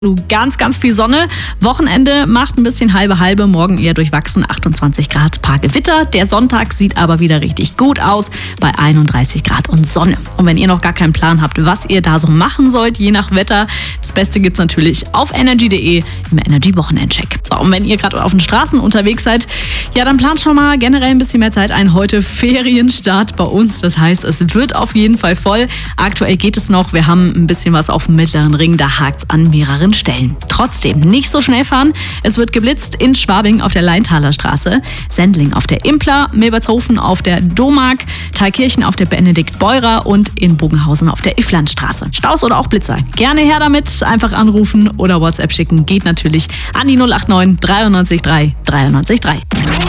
Ganz, ganz viel Sonne. Wochenende macht ein bisschen halbe. Morgen eher durchwachsen, 28 Grad, paar Gewitter. Der Sonntag sieht aber wieder richtig gut aus, bei 31 Grad und Sonne. Und wenn ihr noch gar keinen Plan habt, was ihr da so machen sollt, je nach Wetter, das Beste gibt's natürlich auf energy.de im Energy-Wochenendcheck. So, und wenn ihr gerade auf den Straßen unterwegs seid, ja, dann plant schon mal generell ein bisschen mehr Zeit ein. Heute Ferienstart bei uns. Das heißt, es wird auf jeden Fall voll. Aktuell geht es noch. Wir haben ein bisschen was auf dem Mittleren Ring. Da hakt's an mehreren Stellen. Trotzdem nicht so schnell fahren. Es wird geblitzt in Schwabing auf der Leintaler Straße, Sendling auf der Impler, Milbertshofen auf der Domark, Thalkirchen auf der Benedikt-Beurer und in Bogenhausen auf der Ifflandstraße. Staus oder auch Blitzer? Gerne her damit. Einfach anrufen oder WhatsApp schicken. Geht natürlich an die 089 93 3 93 3.